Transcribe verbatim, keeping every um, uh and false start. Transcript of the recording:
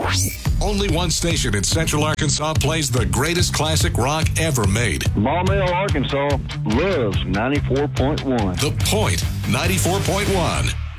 Only one station in Central Arkansas plays the greatest classic rock ever made. Maumelle, Arkansas loves ninety-four point one. The Point, ninety-four point one.